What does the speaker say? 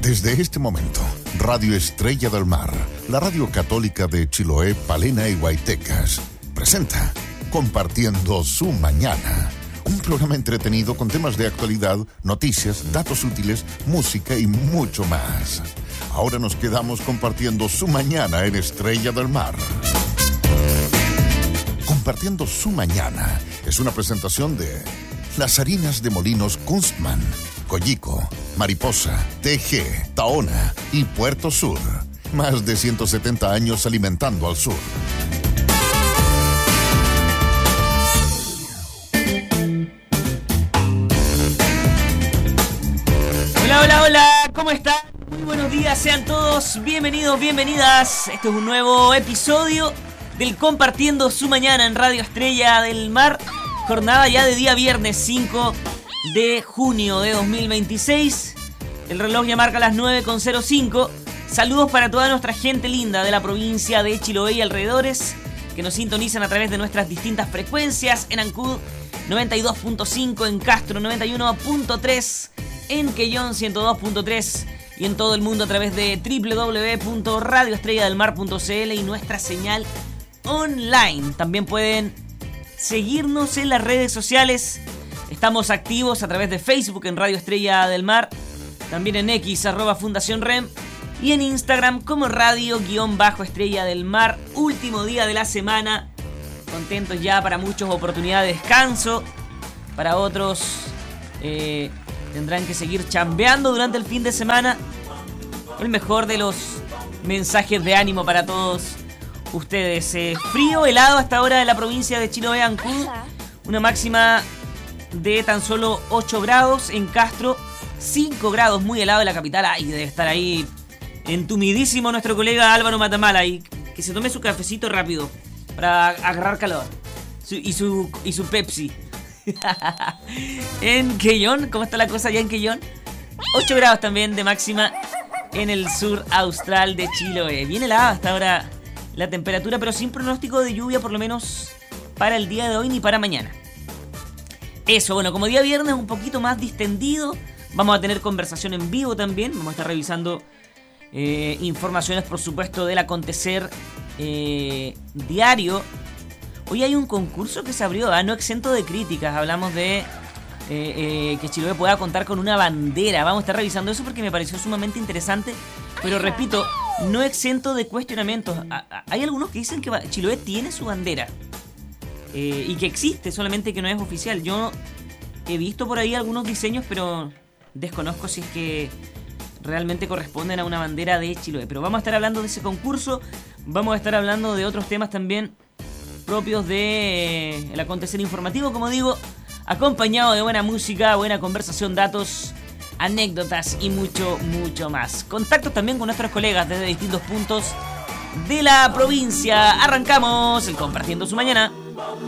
Desde este momento, Radio Estrella del Mar, la radio católica de Chiloé, Palena y Huaytecas, presenta Compartiendo su Mañana. Un programa entretenido con temas de actualidad, noticias, datos útiles, música y mucho más. Ahora nos quedamos compartiendo su mañana en Estrella del Mar. Compartiendo su Mañana es una presentación de las harinas de Molinos Kunstmann, Collico, Mariposa, TG, Tahona y Puerto Sur. Más de 170 años alimentando al sur. Hola, hola, hola, ¿cómo están? Muy buenos días, sean todos bienvenidos, bienvenidas. Este es un nuevo episodio del Compartiendo su Mañana en Radio Estrella del Mar. Jornada ya de día viernes 5 de junio de 2026. El reloj ya marca las 9:05. Saludos para toda nuestra gente linda de la provincia de Chiloé y alrededores, que nos sintonizan a través de nuestras distintas frecuencias en Ancud 92.5, en Castro 91.3, en Quellón 102.3 y en todo el mundo a través de www.radioestrelladelmar.cl y nuestra señal online. También pueden seguirnos en las redes sociales. Estamos activos a través de Facebook en Radio Estrella del Mar, también en X, @Fundación Rem, y en Instagram como Radio-Estrella del Mar. Último día de la semana, contentos ya, para muchos oportunidad de descanso, para otros tendrán que seguir chambeando durante el fin de semana. El mejor de los mensajes de ánimo para todos ustedes. Frío, helado hasta ahora en la provincia de Chiloé, Ancud, una máxima de tan solo 8 grados, en Castro 5 grados, muy helado en la capital. Ay, debe estar ahí entumidísimo nuestro colega Álvaro Matamala, y que se tome su cafecito rápido para agarrar calor, y su Pepsi. En Quellón, ¿cómo está la cosa allá en Quellón? 8 grados también de máxima en el sur austral de Chiloé. Bien helada hasta ahora la temperatura, pero sin pronóstico de lluvia, por lo menos para el día de hoy ni para mañana. Eso, bueno, como día viernes un poquito más distendido, vamos a tener conversación en vivo también. Vamos a estar revisando informaciones, por supuesto, del acontecer diario. Hoy hay un concurso que se abrió, no exento de críticas. Hablamos de que Chiloé pueda contar con una bandera. Vamos a estar revisando eso porque me pareció sumamente interesante. Pero repito, no exento de cuestionamientos. Hay algunos que dicen que Chiloé tiene su bandera y que existe, solamente que no es oficial. Yo he visto por ahí algunos diseños, pero desconozco si es que realmente corresponden a una bandera de Chiloé. Pero vamos a estar hablando de ese concurso. Vamos a estar hablando de otros temas también propios de el acontecer informativo, como digo, acompañado de buena música, buena conversación, datos, anécdotas y mucho, mucho más. Contactos también con nuestros colegas desde distintos puntos de la provincia. Arrancamos el Compartiendo su Mañana.